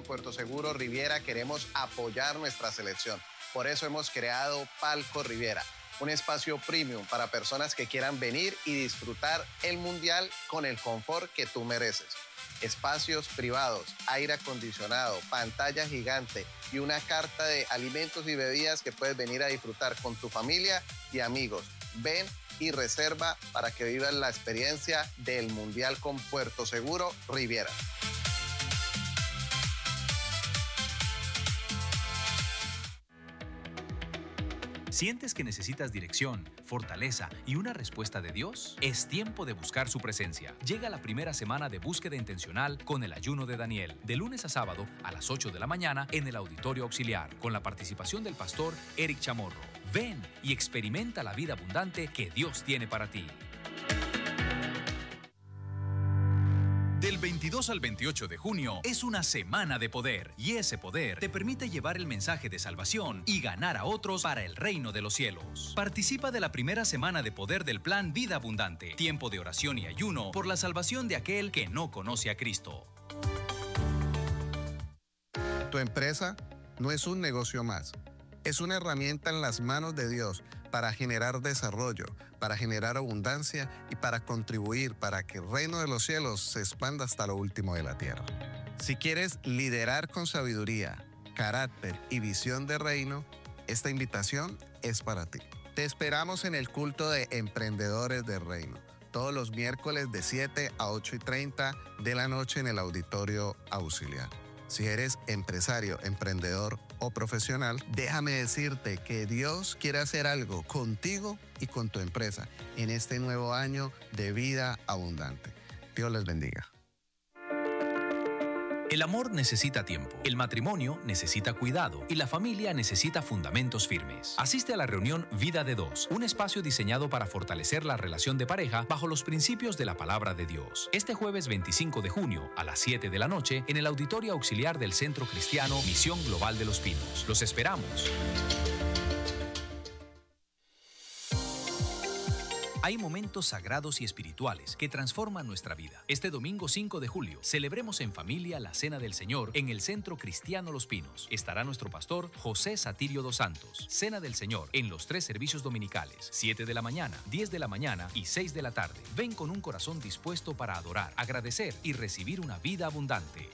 en Puerto Seguro Riviera queremos apoyar nuestra selección. Por eso hemos creado Palco Riviera, un espacio premium para personas que quieran venir y disfrutar el Mundial con el confort que tú mereces. Espacios privados, aire acondicionado, pantalla gigante y una carta de alimentos y bebidas que puedes venir a disfrutar con tu familia y amigos. Ven y reserva para que vivas la experiencia del Mundial con Puerto Seguro Riviera. ¿Sientes que necesitas dirección, fortaleza y una respuesta de Dios? Es tiempo de buscar su presencia. Llega la primera semana de búsqueda intencional con el ayuno de Daniel, de lunes a sábado a las 8 de la mañana en el Auditorio Auxiliar, con la participación del pastor Eric Chamorro. Ven y experimenta la vida abundante que Dios tiene para ti. Del 22 al 28 de junio es una semana de poder, y ese poder te permite llevar el mensaje de salvación y ganar a otros para el reino de los cielos. Participa de la primera semana de poder del plan Vida Abundante, tiempo de oración y ayuno por la salvación de aquel que no conoce a Cristo. Tu empresa no es un negocio más, es una herramienta en las manos de Dios para generar desarrollo, para generar abundancia y para contribuir para que el reino de los cielos se expanda hasta lo último de la tierra. Si quieres liderar con sabiduría, carácter y visión de reino, esta invitación es para ti. Te esperamos en el culto de Emprendedores del Reino, todos los miércoles de 7 a 8:30 de la noche en el Auditorio Auxiliar. Si eres empresario, emprendedor o profesional, déjame decirte que Dios quiere hacer algo contigo y con tu empresa en este nuevo año de vida abundante. Dios les bendiga. El amor necesita tiempo, el matrimonio necesita cuidado y la familia necesita fundamentos firmes. Asiste a la reunión Vida de Dos, un espacio diseñado para fortalecer la relación de pareja bajo los principios de la palabra de Dios. Este jueves 25 de junio a las 7 de la noche en el Auditorio Auxiliar del Centro Cristiano Misión Global de los Pinos. Los esperamos. Hay momentos sagrados y espirituales que transforman nuestra vida. Este domingo 5 de julio, celebremos en familia la Cena del Señor en el Centro Cristiano Los Pinos. Estará nuestro pastor José Satirio dos Santos. Cena del Señor en los 3 servicios dominicales, 7 de la mañana, 10 de la mañana y 6 de la tarde. Ven con un corazón dispuesto para adorar, agradecer y recibir una vida abundante.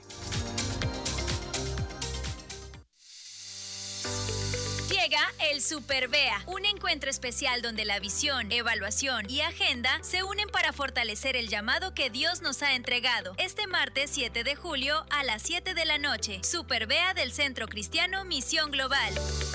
Llega el Super Vea, un encuentro especial donde la visión, evaluación y agenda se unen para fortalecer el llamado que Dios nos ha entregado. Este martes 7 de julio a las 7 de la noche, Super Vea del Centro Cristiano Misión Global.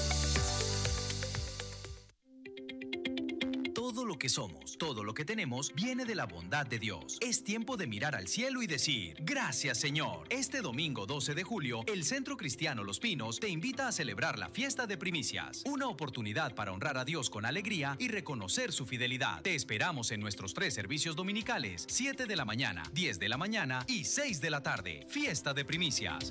Todo lo que somos, todo lo que tenemos, viene de la bondad de Dios. Es tiempo de mirar al cielo y decir, gracias Señor. Este domingo 12 de julio, el Centro Cristiano Los Pinos te invita a celebrar la fiesta de primicias. Una oportunidad para honrar a Dios con alegría y reconocer su fidelidad. Te esperamos en nuestros 3 servicios dominicales, 7 de la mañana, 10 de la mañana y 6 de la tarde. Fiesta de primicias.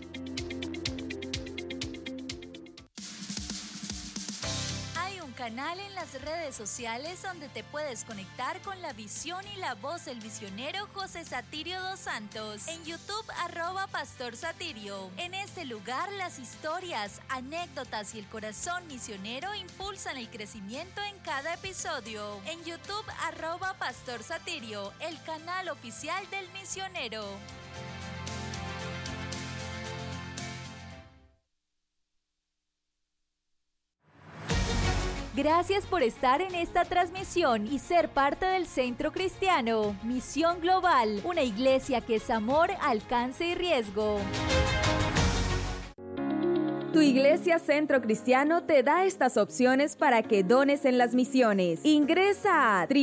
Canal en las redes sociales donde te puedes conectar con la visión y la voz del misionero José Satirio dos Santos. En YouTube, @Pastor Satirio. En este lugar, las historias, anécdotas y el corazón misionero impulsan el crecimiento en cada episodio. En YouTube, @Pastor Satirio, el canal oficial del misionero. Gracias por estar en esta transmisión y ser parte del Centro Cristiano Misión Global, una iglesia que es amor, alcance y riesgo. Tu iglesia Centro Cristiano te da estas opciones para que dones en las misiones. Ingresa a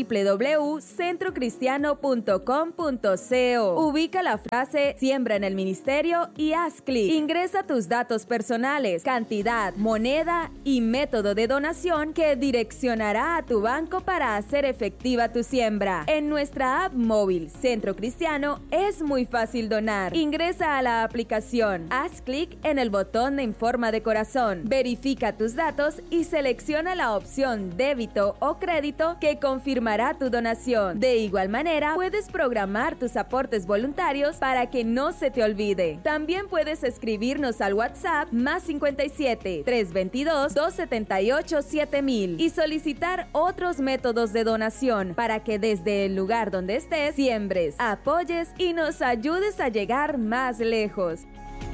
www.centrocristiano.com.co. Ubica la frase Siembra en el Ministerio y haz clic. Ingresa tus datos personales, cantidad, moneda y método de donación que direccionará a tu banco para hacer efectiva tu siembra. En nuestra app móvil Centro Cristiano es muy fácil donar. Ingresa a la aplicación, haz clic en el botón de información forma de corazón. Verifica tus datos y selecciona la opción débito o crédito que confirmará tu donación. De igual manera, puedes programar tus aportes voluntarios para que no se te olvide. También puedes escribirnos al WhatsApp +57 322 278 7000 y solicitar otros métodos de donación para que desde el lugar donde estés siembres, apoyes y nos ayudes a llegar más lejos.